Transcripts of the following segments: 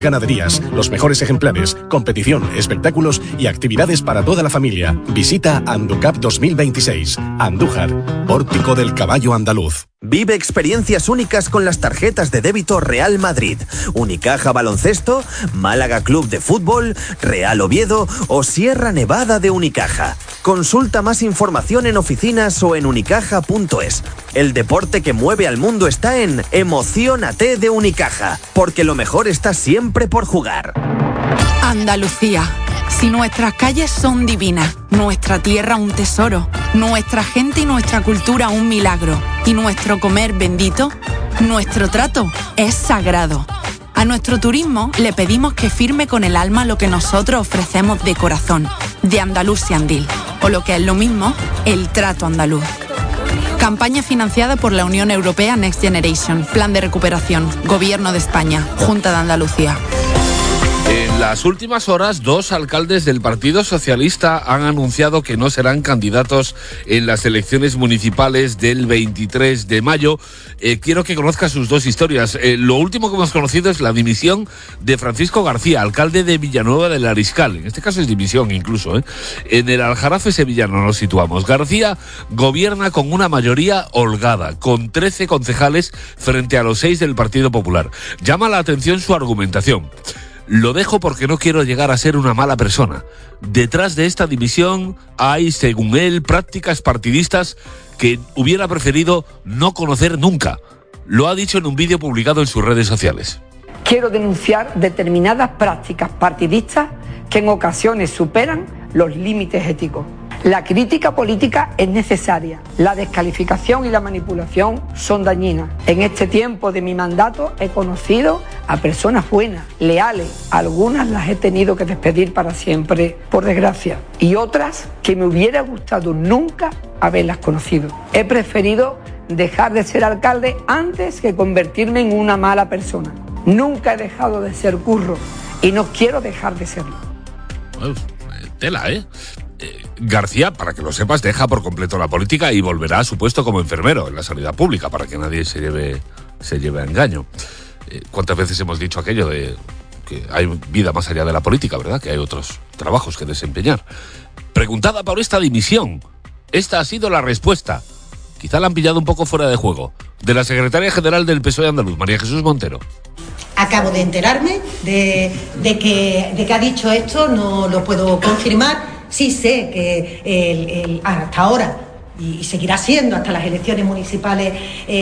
Ganaderías, los mejores ejemplares, competición, espectáculos y actividades para toda la familia. Visita Anducap 2026. Andújar, Pórtico del Caballo Andaluz. Vive experiencias únicas con las tarjetas de débito Real Madrid, Unicaja Baloncesto, Málaga Club de Fútbol, Real Oviedo o Sierra Nevada de Unicaja. Consulta más información en oficinas o en unicaja.es. El deporte que mueve al mundo está en Emociónate de Unicaja, porque lo mejor está siempre por jugar. Andalucía. Si nuestras calles son divinas, nuestra tierra un tesoro, nuestra gente y nuestra cultura un milagro, y nuestro comer bendito, nuestro trato es sagrado. A nuestro turismo le pedimos que firme con el alma lo que nosotros ofrecemos de corazón, de Andalusian-Deal, o lo que es lo mismo, el trato andaluz. Campaña financiada por la Unión Europea Next Generation, Plan de Recuperación, Gobierno de España, Junta de Andalucía. En las últimas horas, 2 alcaldes del Partido Socialista han anunciado que no serán candidatos en las elecciones municipales del 23 de mayo. Quiero que conozcas sus 2 historias. Lo último que hemos conocido es la dimisión de Francisco García, alcalde de Villanueva del Ariscal. En este caso es dimisión incluso, En el Aljarafe sevillano nos situamos. García gobierna con una mayoría holgada, con 13 concejales frente a los 6 del Partido Popular. Llama la atención su argumentación. Lo dejo porque no quiero llegar a ser una mala persona. Detrás de esta dimisión hay, según él, prácticas partidistas que hubiera preferido no conocer nunca. Lo ha dicho en un vídeo publicado en sus redes sociales. Quiero denunciar determinadas prácticas partidistas que en ocasiones superan los límites éticos. La crítica política es necesaria. La descalificación y la manipulación son dañinas. En este tiempo de mi mandato he conocido a personas buenas, leales. Algunas las he tenido que despedir para siempre, por desgracia. Y otras que me hubiera gustado nunca haberlas conocido. He preferido dejar de ser alcalde antes que convertirme en una mala persona. Nunca he dejado de ser curro y no quiero dejar de serlo. Tela, García, para que lo sepas, deja por completo la política y volverá a su puesto como enfermero en la sanidad pública, para que nadie se lleve a engaño. ¿Cuántas veces hemos dicho aquello de que hay vida más allá de la política, verdad? Que hay otros trabajos que desempeñar. Preguntada por esta dimisión, esta ha sido la respuesta. Quizá la han pillado un poco fuera de juego. De la secretaria general del PSOE andaluz, María Jesús Montero. Acabo de enterarme de que ha dicho esto, no lo puedo confirmar. Sí sé que hasta ahora, y seguirá siendo hasta las elecciones municipales,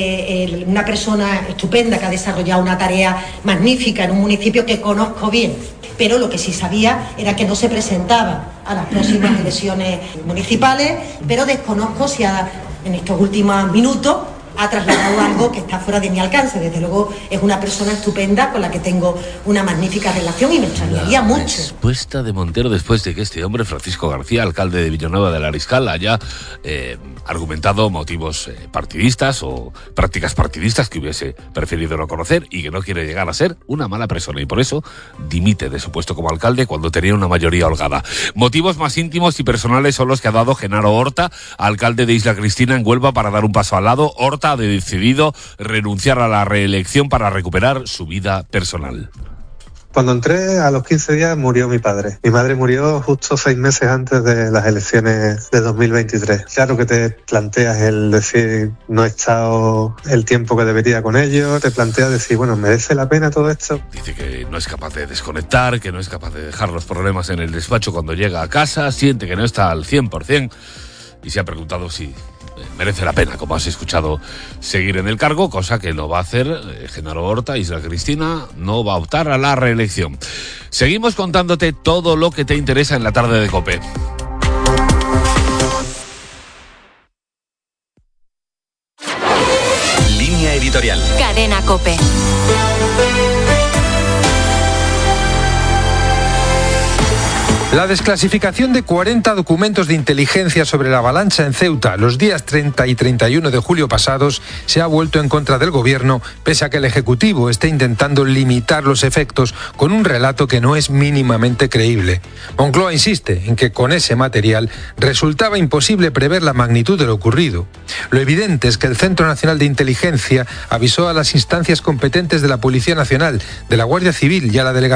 una persona estupenda que ha desarrollado una tarea magnífica en un municipio que conozco bien. Pero lo que sí sabía era que no se presentaba a las próximas elecciones municipales, pero desconozco si en estos últimos minutos ha trasladado algo que está fuera de mi alcance. Desde luego es una persona estupenda con la que tengo una magnífica relación y me extrañaría mucho. Respuesta de Montero después de que este hombre, Francisco García, alcalde de Villanueva del Ariscal, haya argumentado motivos partidistas o prácticas partidistas que hubiese preferido no conocer y que no quiere llegar a ser una mala persona y por eso dimite de su puesto como alcalde cuando tenía una mayoría holgada. Motivos más íntimos y personales son los que ha dado Genaro Horta, alcalde de Isla Cristina en Huelva, para dar un paso al lado. Horta ha decidido renunciar a la reelección para recuperar su vida personal. Cuando entré, a los 15 días murió mi padre. Mi madre murió justo 6 meses antes de las elecciones de 2023. Claro que te planteas el decir, no he estado el tiempo que debería con ellos, te planteas decir, bueno, ¿merece la pena todo esto? Dice que no es capaz de desconectar, que no es capaz de dejar los problemas en el despacho cuando llega a casa, siente que no está al 100% y se ha preguntado si merece la pena, como has escuchado, seguir en el cargo, cosa que no va a hacer Genaro Horta. Isla Cristina no va a optar a la reelección. Seguimos contándote todo lo que te interesa en la tarde de COPE. Línea editorial. Cadena COPE. La desclasificación de 40 documentos de inteligencia sobre la avalancha en Ceuta los días 30 y 31 de julio pasados se ha vuelto en contra del gobierno, pese a que el Ejecutivo esté intentando limitar los efectos con un relato que no es mínimamente creíble. Moncloa insiste en que con ese material resultaba imposible prever la magnitud de lo ocurrido. Lo evidente es que el Centro Nacional de Inteligencia avisó a las instancias competentes de la Policía Nacional, de la Guardia Civil y a la Delegación